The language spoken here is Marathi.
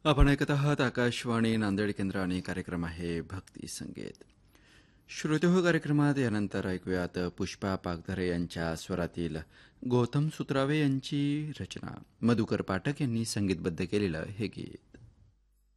आपण ऐकत आहात आकाशवाणी नांदेड केंद्र आणि कार्यक्रम आहे भक्ती संगीत. श्रोतेहो कार्यक्रमात यानंतर ऐकूयात पुष्पा पागधरे यांच्या स्वरातील गौतम सुत्रावे यांची रचना. मधुकर पाठक यांनी संगीतबद्ध केलेलं हे गीत.